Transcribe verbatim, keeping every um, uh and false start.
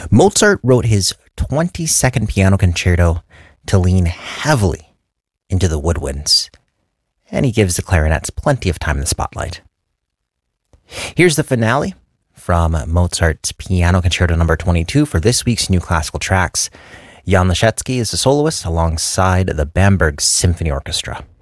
Mozart wrote his twenty-second piano concerto to lean heavily into the woodwinds, and he gives the clarinets plenty of time in the spotlight. Here's the finale from Mozart's Piano Concerto number twenty-two for this week's New Classical Tracks. Jan Leschetzy is the soloist alongside the Bamberg Symphony Orchestra.